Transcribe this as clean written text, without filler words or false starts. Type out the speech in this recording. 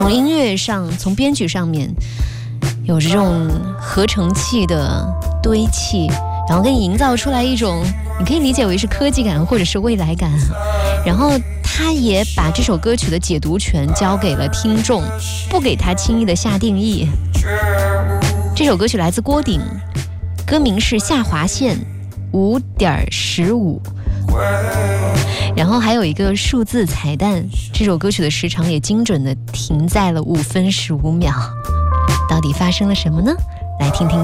从音乐上，从编曲上面有这种合成器的堆砌，然后给你营造出来一种你可以理解为是科技感或者是未来感，然后他也把这首歌曲的解读权交给了听众，不给他轻易的下定义。这首歌曲来自郭顶，歌名是下划线5.15，然后还有一个数字彩蛋，这首歌曲的时长也精准的停在了5分15秒。到底发生了什么呢？来听听